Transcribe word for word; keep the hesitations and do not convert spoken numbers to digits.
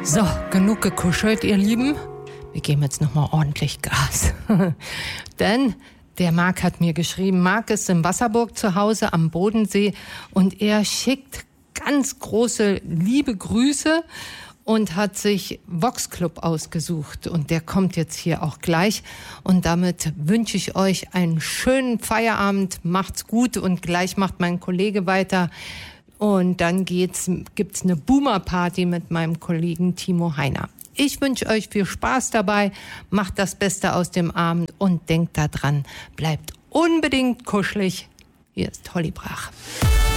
So, genug gekuschelt, ihr Lieben. Wir geben jetzt nochmal ordentlich Gas. Denn der Marc hat mir geschrieben, Marc ist in Wasserburg zu Hause am Bodensee und er schickt ganz große liebe Grüße und hat sich Vox Club ausgesucht. Und der kommt jetzt hier auch gleich. Und damit wünsche ich euch einen schönen Feierabend. Macht's gut und gleich macht mein Kollege weiter. Und dann geht's, gibt's eine Boomer-Party mit meinem Kollegen Timo Heiner. Ich wünsche euch viel Spaß dabei, macht das Beste aus dem Abend und denkt daran, bleibt unbedingt kuschelig. Hier ist Holly Brach.